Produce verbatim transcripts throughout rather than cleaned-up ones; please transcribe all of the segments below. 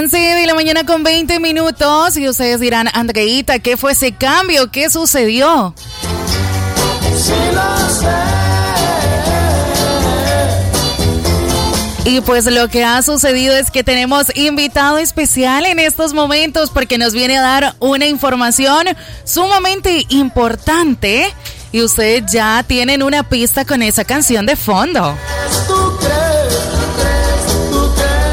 once de la mañana con veinte minutos y ustedes dirán, Andreita, ¿qué fue ese cambio? ¿Qué sucedió? Sí lo sé. Y pues lo que ha sucedido es que tenemos invitado especial en estos momentos porque nos viene a dar una información sumamente importante y ustedes ya tienen una pista con esa canción de fondo. ¿Tú crees? ¿Tú crees? ¿Tú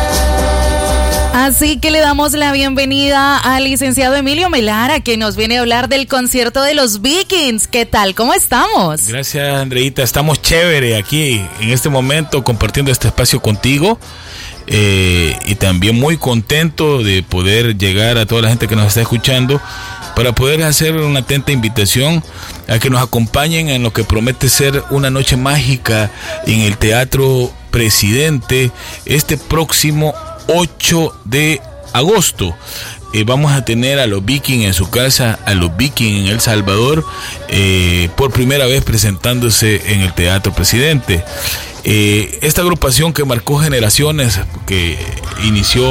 crees? Así que le damos la bienvenida al licenciado Emilio Melara, que nos viene a hablar del concierto de los Vikings. ¿Qué tal? ¿Cómo estamos? Gracias, Andreita. Estamos chévere aquí en este momento compartiendo este espacio contigo. Eh, y también muy contento de poder llegar a toda la gente que nos está escuchando para poder hacer una atenta invitación a que nos acompañen en lo que promete ser una noche mágica en el Teatro Presidente este próximo ocho de agosto. Eh, vamos a tener a los Vikings en su casa, a los Vikings en El Salvador, eh, por primera vez presentándose en el Teatro Presidente. Eh, esta agrupación que marcó generaciones, que inició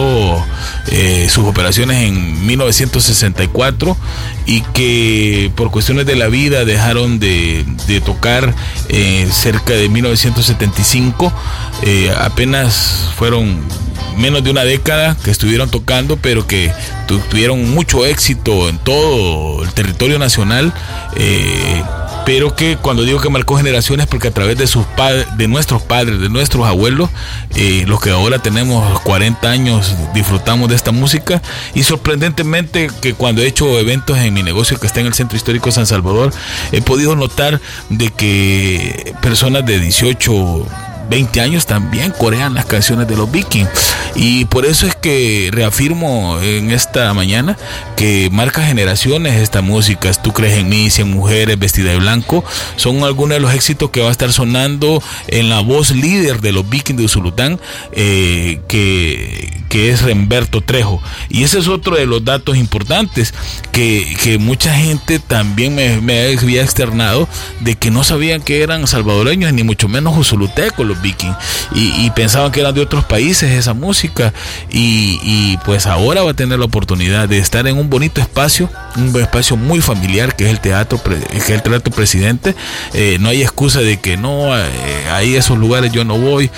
eh, sus operaciones en mil novecientos sesenta y cuatro y que por cuestiones de la vida dejaron de, de tocar eh, cerca de mil novecientos setenta y cinco, eh, apenas fueron menos de una década que estuvieron tocando, pero que tu, tuvieron mucho éxito en todo el territorio nacional, eh, pero que cuando digo que marcó generaciones, porque a través de sus padres, de nuestros padres, de nuestros abuelos, eh, los que ahora tenemos cuarenta años, disfrutamos de esta música. Y sorprendentemente que cuando he hecho eventos en mi negocio que está en el Centro Histórico San Salvador, he podido notar de que personas de dieciocho, veinte años también corean las canciones de los Vikings, y por eso es que reafirmo en esta mañana que marca generaciones esta música. Tú crees en mí, cien mujeres, vestida de blanco, son algunos de los éxitos que va a estar sonando en la voz líder de los Vikings de Usulután, eh, que, que es Remberto Trejo. Y ese es otro de los datos importantes que, que mucha gente también me, me había externado, de que no sabían que eran salvadoreños, ni mucho menos usulutecos los Vikings, y, y pensaban que eran de otros países esa música, y, y pues ahora va a tener la oportunidad de estar en un bonito espacio, un espacio muy familiar que es el Teatro, que es el Teatro Presidente. Eh, no hay excusa de que no, eh, ahí esos lugares yo no voy.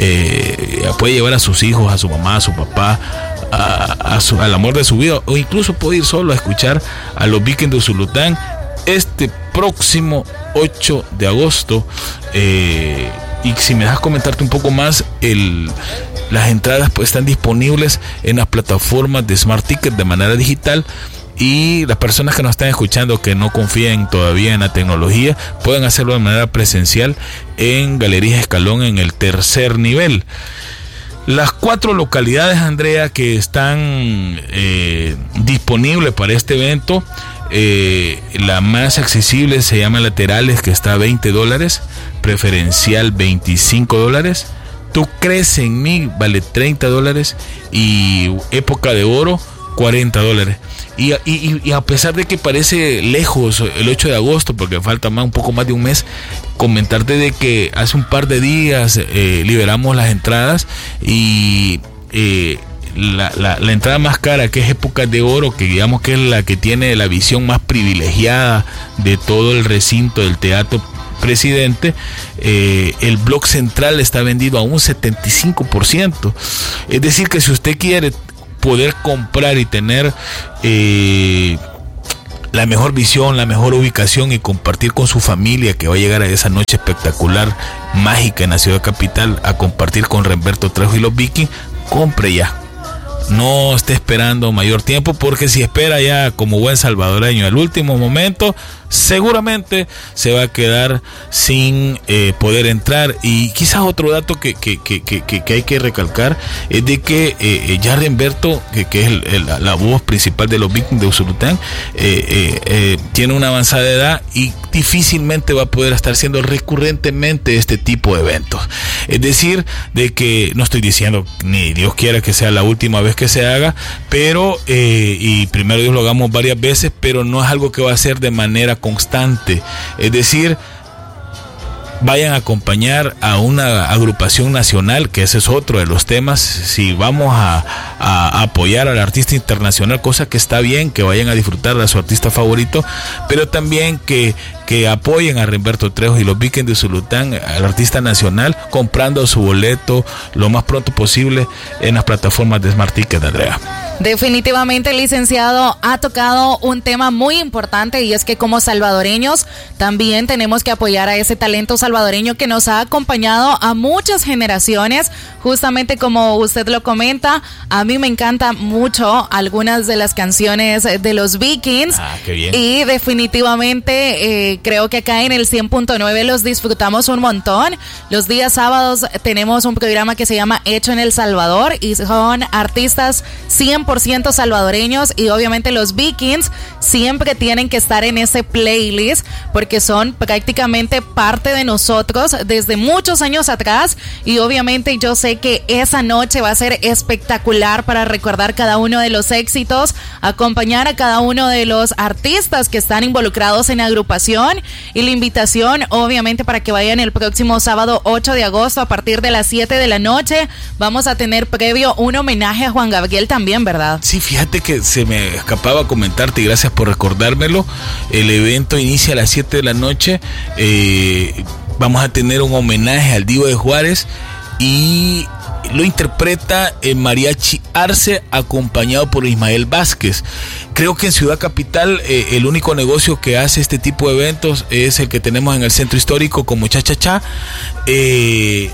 Eh, puede llevar a sus hijos, a su mamá, a su papá, a, a su, al amor de su vida, o incluso puede ir solo a escuchar a los Vikings de Usulután este próximo ocho de agosto. Eh, y si me dejas comentarte un poco más, el, las entradas pues están disponibles en las plataformas de Smart Ticket de manera digital, y las personas que nos están escuchando que no confían todavía en la tecnología pueden hacerlo de manera presencial en Galerías Escalón en el tercer nivel. Las cuatro localidades, Andrea, que están eh, disponibles para este evento, eh, la más accesible se llama Laterales, que está a veinte dólares, Preferencial veinticinco dólares, Tú crees en mí vale treinta dólares, y Época de Oro cuarenta dólares. Y, y, y a pesar de que parece lejos el ocho de agosto, porque falta más, un poco más de un mes, comentarte de que hace un par de días eh, liberamos las entradas, y eh, la, la, la entrada más cara, que es Época de Oro, que digamos que es la que tiene la visión más privilegiada de todo el recinto del Teatro Presidente, eh, el bloque central está vendido a un setenta y cinco por ciento. Es decir, que si usted quiere poder comprar y tener eh, la mejor visión, la mejor ubicación, y compartir con su familia, que va a llegar a esa noche espectacular, mágica en la ciudad capital, a compartir con Remberto Trejo y los Vikings, compre ya. No esté esperando mayor tiempo, porque si espera ya como buen salvadoreño al último momento, seguramente se va a quedar sin eh, poder entrar. Y quizás otro dato que, que, que, que, que hay que recalcar es de que eh, ya Remberto, que, que es el, el, la voz principal de los Vikings de Usulután, eh, eh, eh, tiene una avanzada edad y difícilmente va a poder estar haciendo recurrentemente este tipo de eventos. Es decir, de que no estoy diciendo ni Dios quiera que sea la última vez que se haga, pero eh, y primero Dios lo hagamos varias veces, pero no es algo que va a ser de manera constante. Es decir, vayan a acompañar a una agrupación nacional, que ese es otro de los temas. Si vamos a, a apoyar al artista internacional, cosa que está bien, que vayan a disfrutar de su artista favorito, pero también que, que apoyen a Humberto Trejo y los Vikings de Usulután, al artista nacional, comprando su boleto lo más pronto posible en las plataformas de Smart Ticket, Andrea. Definitivamente el licenciado ha tocado un tema muy importante, y es que como salvadoreños también tenemos que apoyar a ese talento salvadoreño que nos ha acompañado a muchas generaciones. Justamente como usted lo comenta, a mí me encantan mucho algunas de las canciones de los Vikings. Ah, qué bien. Y definitivamente eh, creo que acá en el cien punto nueve los disfrutamos un montón. Los días sábados tenemos un programa que se llama Hecho en El Salvador, y son artistas cien por ciento salvadoreños, y obviamente los Vikings siempre tienen que estar en ese playlist porque son prácticamente parte de nosotros desde muchos años atrás, y obviamente yo sé que esa noche va a ser espectacular para recordar cada uno de los éxitos, acompañar a cada uno de los artistas que están involucrados en la agrupación, y la invitación obviamente para que vayan el próximo sábado ocho de agosto a partir de las siete de la noche. Vamos a tener previo un homenaje a Juan Gabriel también, ¿verdad? Sí, fíjate que se me escapaba comentarte, y gracias por recordármelo. El evento inicia a las siete de la noche. Eh, vamos a tener un homenaje al Divo de Juárez, y lo interpreta el Mariachi Arce, acompañado por Ismael Vázquez. Creo que en Ciudad Capital eh, el único negocio que hace este tipo de eventos es el que tenemos en el centro histórico como Cha Cha Cha. Eh,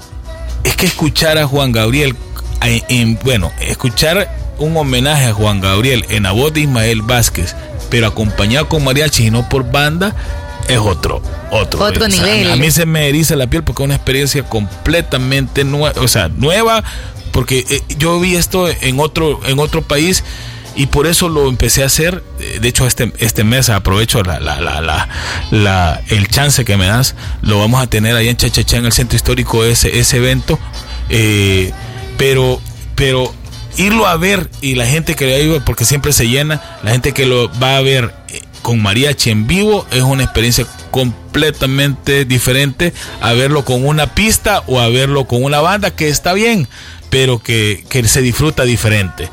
es que escuchar a Juan Gabriel, en, en, bueno, escuchar un homenaje a Juan Gabriel en la voz de Ismael Vázquez, pero acompañado con mariachi y no por banda, es otro, otro, otro o sea, nivel. A mí se me eriza la piel porque es una experiencia completamente nueva, o sea, nueva, porque eh, yo vi esto en otro, en otro país, y por eso lo empecé a hacer. De hecho, este, este mes aprovecho la, la, la, la, la, el chance que me das. Lo vamos a tener ahí en Cha Cha Cha, en el centro histórico, ese, ese evento. Eh, pero, pero irlo a ver, y la gente que lo iba, porque siempre se llena, la gente que lo va a ver con mariachi en vivo, es una experiencia completamente diferente a verlo con una pista o a verlo con una banda, que está bien, pero que, que se disfruta diferente.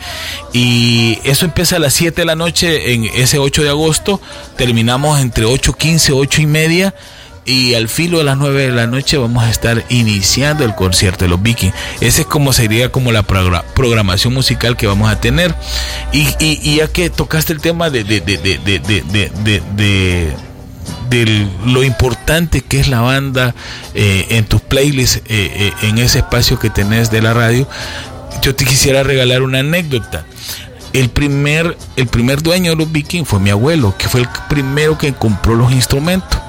Y eso empieza a las siete de la noche en ese ocho de agosto, terminamos entre ocho quince, ocho y media, y al filo de las nueve de la noche vamos a estar iniciando el concierto de los Vikings. Ese es como sería como la programación musical que vamos a tener. Y, y, y ya que tocaste el tema de de, de, de, de, de, de, de, de, de lo importante que es la banda eh, en tus playlists, eh, eh, en ese espacio que tenés de la radio, yo te quisiera regalar una anécdota. El primer, el primer dueño de los Vikings fue mi abuelo, que fue el primero que compró los instrumentos.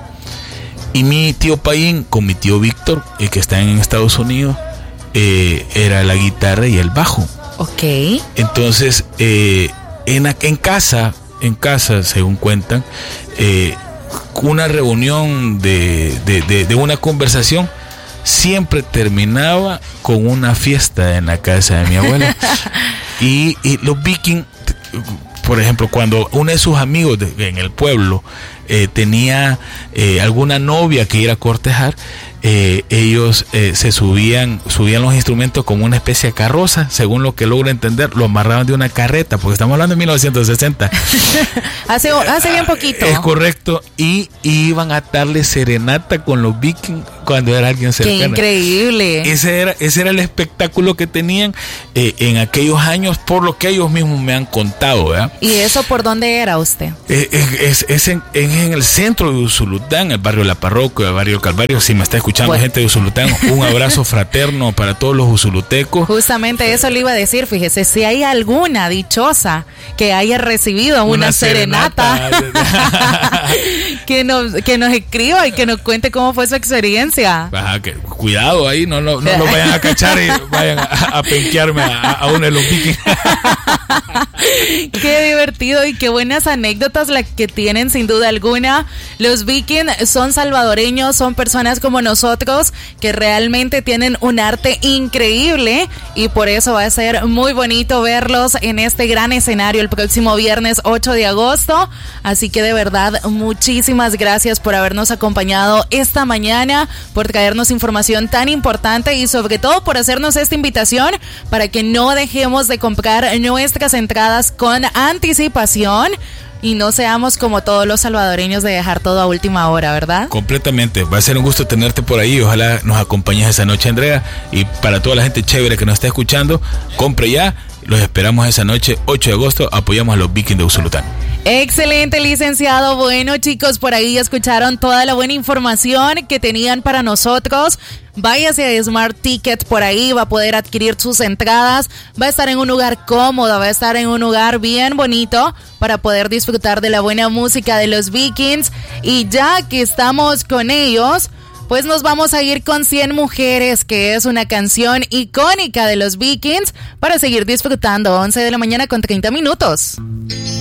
Y mi tío Payín, con mi tío Víctor, eh, que está en Estados Unidos, eh, era la guitarra y el bajo. Ok. Entonces, eh, en, en casa, en casa, según cuentan, eh, una reunión de, de, de, de una conversación siempre terminaba con una fiesta en la casa de mi abuela. y, y los Vikings, por ejemplo, cuando uno de sus amigos de, en el pueblo eh, tenía eh, alguna novia que ir a cortejar, eh, ellos eh, se subían subían los instrumentos como una especie de carroza, según lo que logro entender, lo amarraban de una carreta, porque estamos hablando de mil novecientos sesenta. hace, hace bien poquito. Es correcto, y, y iban a darle serenata con los Vikings cuando era alguien cercano. ¡Qué increíble! Ese era, ese era el espectáculo que tenían eh, en aquellos años, por lo que ellos mismos me han contado, ¿verdad? ¿Y eso por dónde era usted? Eh, es, es, es, en, es en el centro de Usulután, el barrio La Parroquia, el barrio Calvario. Si me está escuchando bueno. gente de Usulután, un abrazo fraterno para todos los usulutecos. Justamente eso le iba a decir, fíjese, si hay alguna dichosa que haya recibido una, una serenata, serenata. que, nos, que nos escriba y que nos cuente cómo fue su experiencia. Ajá, que, cuidado ahí, no, no, no lo vayan a cachar y vayan a, a penquearme a, a uno de los Vikings. Qué divertido y qué buenas anécdotas las que tienen, sin duda alguna. Los Vikings son salvadoreños, son personas como nosotros que realmente tienen un arte increíble y por eso va a ser muy bonito verlos en este gran escenario el próximo viernes ocho de agosto. Así que de verdad, muchísimas gracias por habernos acompañado esta mañana, por traernos información tan importante y sobre todo por hacernos esta invitación para que no dejemos de comprar nuestras entradas con anticipación y no seamos como todos los salvadoreños de dejar todo a última hora, ¿verdad? Completamente, va a ser un gusto tenerte por ahí, ojalá nos acompañes esa noche, Andrea, y para toda la gente chévere que nos está escuchando, compre ya, los esperamos esa noche, ocho de agosto, apoyamos a los Vikings de Usulután. Excelente, licenciado. Bueno, chicos, por ahí escucharon toda la buena información que tenían para nosotros. Váyase a Smart Ticket, por ahí va a poder adquirir sus entradas, va a estar en un lugar cómodo, va a estar en un lugar bien bonito para poder disfrutar de la buena música de los Vikings. Y ya que estamos con ellos, pues nos vamos a ir con cien mujeres, que es una canción icónica de los Vikings, para seguir disfrutando. once de la mañana con treinta minutos.